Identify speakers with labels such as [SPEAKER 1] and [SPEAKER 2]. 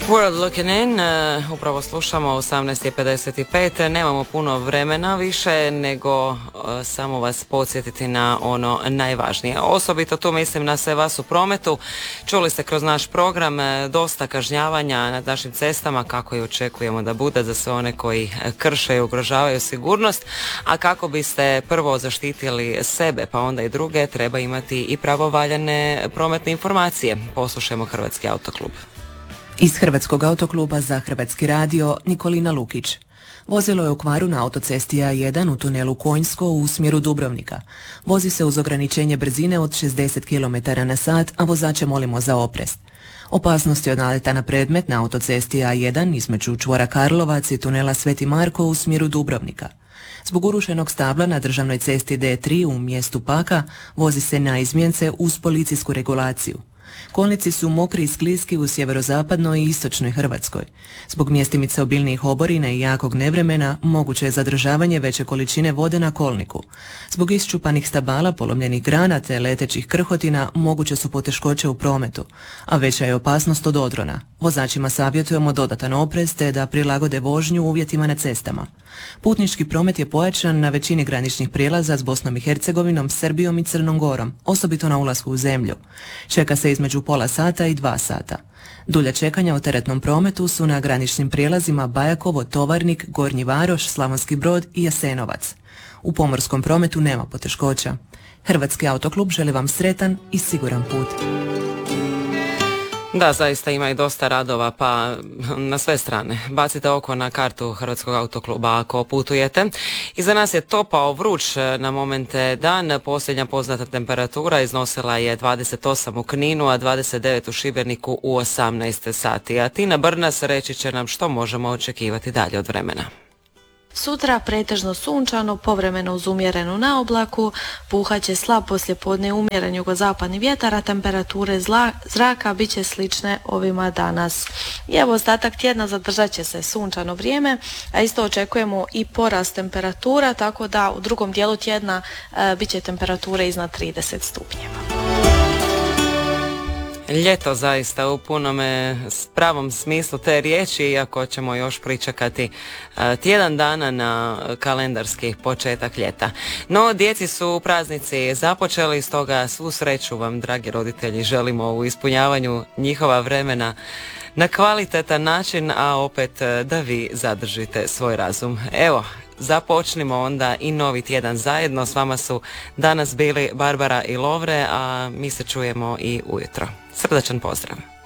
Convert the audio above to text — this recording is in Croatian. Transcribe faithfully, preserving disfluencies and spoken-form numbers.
[SPEAKER 1] World Looking In, uh, upravo slušamo osamnaest i pedeset pet, nemamo puno vremena više nego uh, samo vas podsjetiti na ono najvažnije. Osobito tu mislim na sve vas u prometu. Čuli ste kroz naš program uh, dosta kažnjavanja na našim cestama, kako i očekujemo da bude za sve one koji krše i ugrožavaju sigurnost, a kako biste prvo zaštitili sebe pa onda i druge, treba imati i pravovaljane prometne informacije. Poslušajmo Hrvatski autoklub.
[SPEAKER 2] Iz Hrvatskog autokluba za Hrvatski radio Nikolina Lukić. Vozilo je u kvaru na autocesti A jedan u tunelu Konjsko u smjeru Dubrovnika. Vozi se uz ograničenje brzine od šezdeset kilometara na sat, a vozače molimo za oprez. Opasnost je od naleta na predmet na autocesti A jedan između čvora Karlovac i tunela Sveti Marko u smjeru Dubrovnika. Zbog urušenog stabla na državnoj cesti D tri u mjestu Paka vozi se na izmjence uz policijsku regulaciju. Kolnici su mokri i skliski u sjeverozapadnoj i istočnoj Hrvatskoj. Zbog mjestimice obilnijih oborina i jakog nevremena moguće je zadržavanje veće količine vode na kolniku. Zbog iščupanih stabala, polomljenih grana te letećih krhotina moguće su poteškoće u prometu, a veća je opasnost od odrona. Vozačima savjetujemo dodatan oprez te da prilagode vožnju uvjetima na cestama. Putnički promet je pojačan na većini graničnih prijelaza s Bosnom i Hercegovinom, Srbijom i Crnom Gorom, osobito na ulasku u zemlju. Čeka se između pola sata i dva sata. Dulja čekanja u teretnom prometu su na graničnim prijelazima Bajakovo, Tovarnik, Gornji Varoš, Slavonski Brod i Jasenovac. U pomorskom prometu nema poteškoća. Hrvatski autoklub želi vam sretan i siguran put.
[SPEAKER 1] Da, zaista ima i dosta radova, pa na sve strane. Bacite oko na kartu Hrvatskog autokluba ako putujete. Iza nas je topao vruć na momente dan. Posljednja poznata temperatura iznosila je dvadeset osam u Kninu, a dvadeset devet u Šibeniku u osamnaest sati. A Tina Brnas reći će nam što možemo očekivati dalje od vremena.
[SPEAKER 3] Sutra pretežno sunčano, povremeno uz umjerenu naoblaku, puhaće slab poslijepodne umjeren jugozapadni vjetar, a temperature zla, zraka bit će slične ovima danas. I evo ostatak tjedna zadržat će se sunčano vrijeme, a isto očekujemo i porast temperatura, tako da u drugom dijelu tjedna e, bit će temperature iznad trideset stupnjeva.
[SPEAKER 1] Ljeto zaista u punome pravom smislu te riječi, iako ćemo još pričekati tjedan dana na kalendarski početak ljeta. No, djeci su praznici započeli, stoga svu sreću vam, dragi roditelji, želimo u ispunjavanju njihova vremena na kvalitetan način, a opet da vi zadržite svoj razum. Evo, započnimo onda i novi tjedan zajedno. S vama su danas bili Barbara i Lovre, a mi se čujemo i ujutro. Srdačan pozdrav!